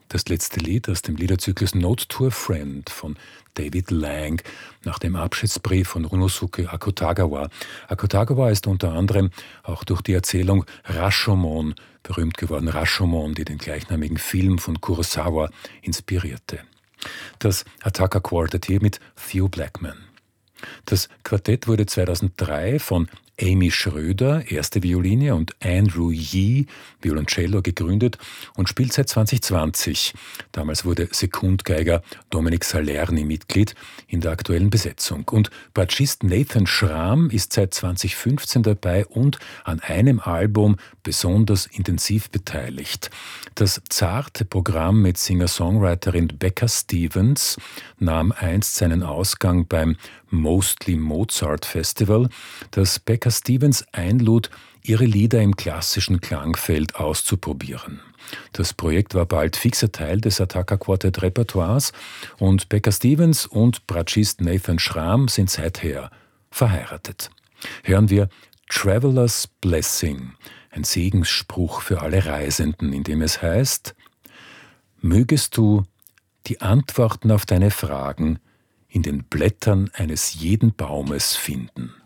Das letzte Lied aus dem Liederzyklus Note to a Friend von David Lang nach dem Abschiedsbrief von Runosuke Akutagawa. Akutagawa ist unter anderem auch durch die Erzählung Rashomon berühmt geworden. Rashomon, die den gleichnamigen Film von Kurosawa inspirierte. Das Attacker Quartet hier mit Theo Blackman. Das Quartett wurde 2003 von Amy Schröder, erste Violine, und Andrew Yee, Violoncello, gegründet und spielt seit 2020. Damals wurde Sekundgeiger Dominic Salerni Mitglied in der aktuellen Besetzung. Und Bratschist Nathan Schramm ist seit 2015 dabei und an einem Album besonders intensiv beteiligt. Das zarte Programm mit Singer-Songwriterin Becca Stevens nahm einst seinen Ausgang beim Mostly Mozart Festival, das Becca Stevens einlud, ihre Lieder im klassischen Klangfeld auszuprobieren. Das Projekt war bald fixer Teil des Attacker Quartet Repertoires und Becca Stevens und Bratschist Nathan Schramm sind seither verheiratet. Hören wir Traveler's Blessing, ein Segensspruch für alle Reisenden, in dem es heißt: Mögest du die Antworten auf deine Fragen in den Blättern eines jeden Baumes finden.